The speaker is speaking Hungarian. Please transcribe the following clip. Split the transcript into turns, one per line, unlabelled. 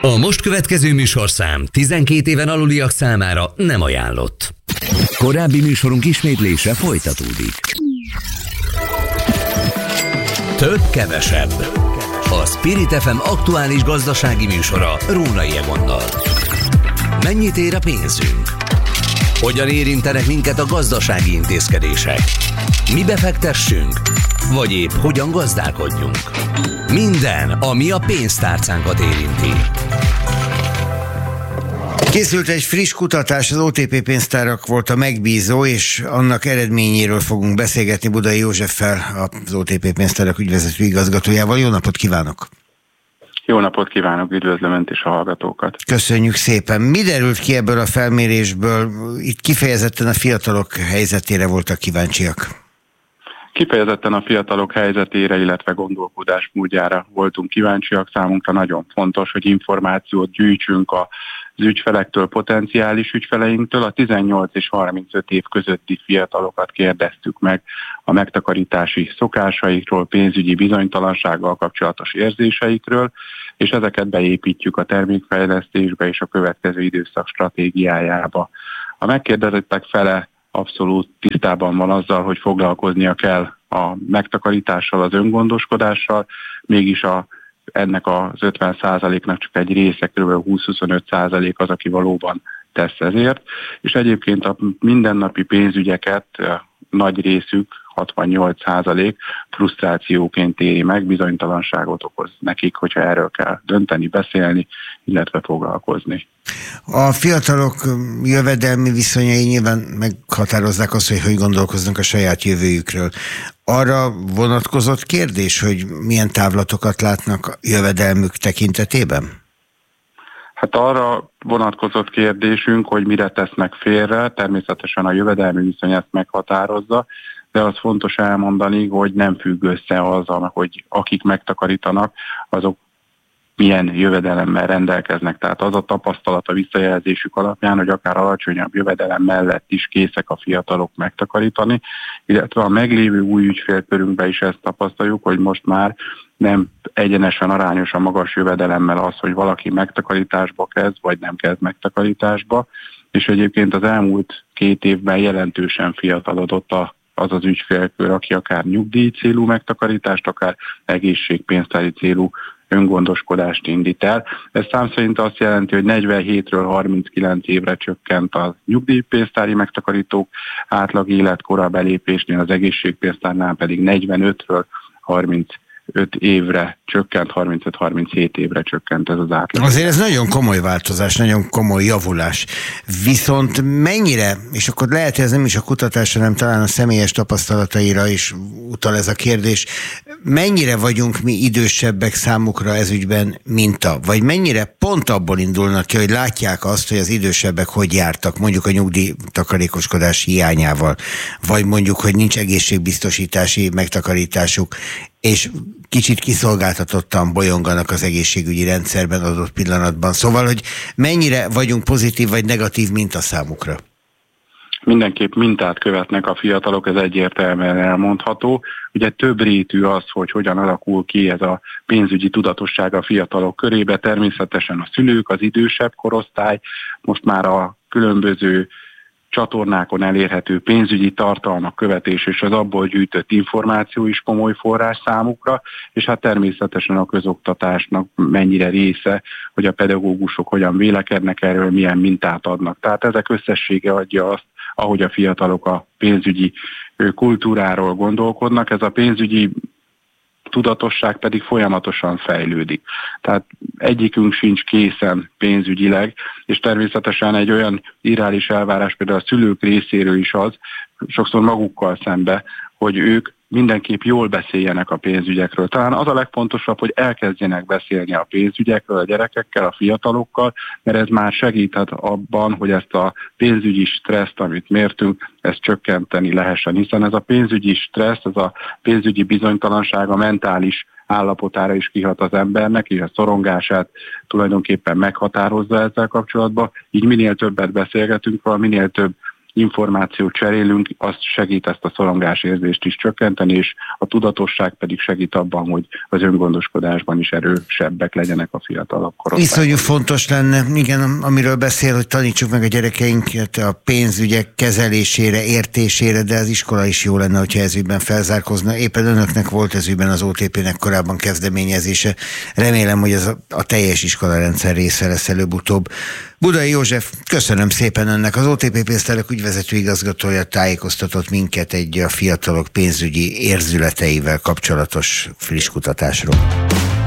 A most következő műsorszám 12 éven aluliak számára nem ajánlott.
Korábbi műsorunk ismétlése folytatódik. Több-kevesebb. A Spirit FM aktuális gazdasági műsora Rónai Egonnal. Mennyit ér a pénzünk? Hogyan érintenek minket a gazdasági intézkedések? Mi befektessünk? Vagy épp hogyan gazdálkodjunk? Minden, ami a pénztárcánkat érinti.
Készült egy friss kutatás, az OTP pénztárak volt a megbízó, és annak eredményéről fogunk beszélgetni Budai Józseffel, az OTP pénztárak ügyvezető igazgatójával. Jó napot kívánok!
Jó napot kívánok, üdvözlöm Önt és a hallgatókat!
Köszönjük szépen! Mi derült ki ebből a felmérésből? Itt kifejezetten a fiatalok helyzetére voltak kíváncsiak.
Kifejezetten a fiatalok helyzetére, illetve gondolkodásmódjára voltunk kíváncsiak. Számunkra nagyon fontos, hogy információt gyűjtsünk az ügyfelektől, potenciális ügyfeleinktől. A 18 és 35 év közötti fiatalokat kérdeztük meg a megtakarítási szokásaikról, pénzügyi bizonytalansággal kapcsolatos érzéseikről, és ezeket beépítjük a termékfejlesztésbe és a következő időszak stratégiájába. A megkérdezettek fele abszolút tisztában van azzal, hogy foglalkoznia kell a megtakarítással, az öngondoskodással, mégis ennek az 50%-nak csak egy része, kb. 20-25% az, aki valóban tesz ezért, és egyébként a mindennapi pénzügyeket nagy részük, 68% frusztrációként éri meg, bizonytalanságot okoz nekik, hogyha erről kell dönteni, beszélni, illetve foglalkozni.
A fiatalok jövedelmi viszonyai nyilván meghatározzák azt, hogy gondolkoznak a saját jövőjükről. Arra vonatkozott kérdés, hogy milyen távlatokat látnak jövedelmük tekintetében?
Hát arra vonatkozott kérdésünk, hogy mire tesznek félre, természetesen a jövedelmi viszony ezt meghatározza, de az fontos elmondani, hogy nem függ össze azzal, hogy akik megtakarítanak, azok milyen jövedelemmel rendelkeznek. Tehát az a tapasztalat a visszajelzésük alapján, hogy akár alacsonyabb jövedelem mellett is készek a fiatalok megtakarítani, illetve a meglévő új ügyfélkörünkben is ezt tapasztaljuk, hogy most már nem egyenesen arányosan magas jövedelemmel az, hogy valaki megtakarításba kezd, vagy nem kezd megtakarításba, és egyébként az elmúlt 2 évben jelentősen fiatalodott az az ügyfélkör, aki akár nyugdíj célú megtakarítást, akár egészségpénztári célú öngondoskodást indít el. Ez szám szerint azt jelenti, hogy 47-ről 39 évre csökkent a nyugdíjpénztári megtakarítók átlag életkora, belépésnél, az egészségpénztárnál pedig 45-ről 35 évre csökkent, 35-37 évre csökkent ez az átlag.
Azért ez nagyon komoly változás, nagyon komoly javulás. Viszont mennyire, és akkor lehet, hogy ez nem is a kutatás, hanem talán a személyes tapasztalataira is utal ez a kérdés, mennyire vagyunk mi idősebbek számukra ezügyben minta? Vagy mennyire pont abból indulnak ki, hogy látják azt, hogy az idősebbek hogy jártak, mondjuk a nyugdíjtakarékoskodás hiányával, vagy mondjuk, hogy nincs egészségbiztosítási megtakarításuk, és kicsit kiszolgáltatottan bolyonganak az egészségügyi rendszerben adott pillanatban. Szóval, hogy mennyire vagyunk pozitív vagy negatív minta számukra?
Mindenképp mintát követnek a fiatalok, ez egyértelműen elmondható. Ugye több rétű az, hogy hogyan alakul ki ez a pénzügyi tudatosság a fiatalok körébe. Természetesen a szülők, az idősebb korosztály, most már a különböző csatornákon elérhető pénzügyi tartalmak követés és az abból gyűjtött információ is komoly forrás számukra, és hát természetesen a közoktatásnak mennyire része, hogy a pedagógusok hogyan vélekednek erről, milyen mintát adnak. Tehát ezek összessége adja azt, ahogy a fiatalok a pénzügyi kultúráról gondolkodnak. Ez a pénzügyi tudatosság pedig folyamatosan fejlődik. Tehát egyikünk sincs készen pénzügyileg, és természetesen egy olyan irreális elvárás például a szülők részéről is az, sokszor magukkal szembe, hogy ők mindenképp jól beszéljenek a pénzügyekről. Talán az a legfontosabb, hogy elkezdjenek beszélni a pénzügyekről a gyerekekkel, a fiatalokkal, mert ez már segíthet abban, hogy ezt a pénzügyi stresszt, amit mértünk, ezt csökkenteni lehessen, hiszen ez a pénzügyi stressz, ez a pénzügyi bizonytalanság a mentális állapotára is kihat az embernek, és a szorongását tulajdonképpen meghatározza ezzel kapcsolatban. Így minél többet beszélgetünk róla, minél több információt cserélünk, az segít ezt a szorongásérzést is csökkenteni, és a tudatosság pedig segít abban, hogy az öngondoskodásban is erősebbek legyenek a fiatalabb korosztályban.
Iszonyú fontos lenne, igen, amiről beszél, hogy tanítsuk meg a gyerekeinket a pénzügyek kezelésére, értésére, de az iskola is jó lenne, hogyha ez ügyben felzárkozna. Éppen önöknek volt ez ügyben az OTP-nek korábban kezdeményezése. Remélem, hogy ez a teljes iskolarendszer része lesz előbb-utóbb. Budai József, köszönöm szépen önnek. Az OTP Pénztárak ügyvezető igazgatója tájékoztatott minket egy a fiatalok pénzügyi érzületeivel kapcsolatos friss kutatásról.